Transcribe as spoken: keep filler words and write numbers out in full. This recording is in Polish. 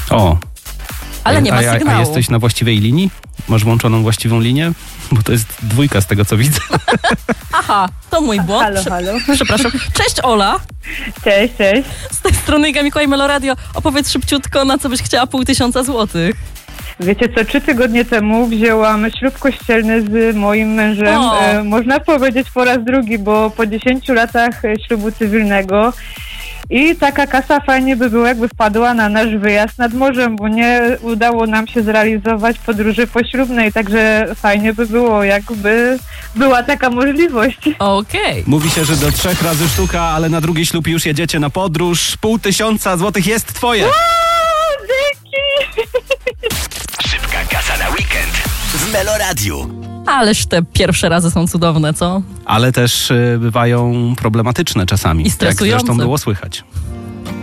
O. Ale nie ma a, a, sygnału. A jesteś na właściwej linii? Masz włączoną właściwą linię? Bo to jest dwójka z tego, co widzę. Aha, to mój błąd. Halo, halo. Przepraszam. Cześć, Ola. Cześć, cześć. Z tej strony Iga Mikołaj, Meloradio. Opowiedz szybciutko, na co byś chciała pół tysiąca złotych. Wiecie co, trzy tygodnie temu wzięłam ślub kościelny z moim mężem. O. E, można powiedzieć po raz drugi, bo po dziesięciu latach e, ślubu cywilnego. I taka kasa fajnie by było, jakby wpadła na nasz wyjazd nad morzem, bo nie udało nam się zrealizować podróży poślubnej, także fajnie by było, jakby była taka możliwość. Okej. Mówi się, że do trzech razy sztuka, ale na drugi ślub już jedziecie na podróż. Pół tysiąca złotych jest twoje. O, dzięki! Szybka kasa na weekend w Meloradiu. Ależ te pierwsze razy są cudowne, co? Ale też y, bywają problematyczne czasami. I stresujące. Jak zresztą było słychać.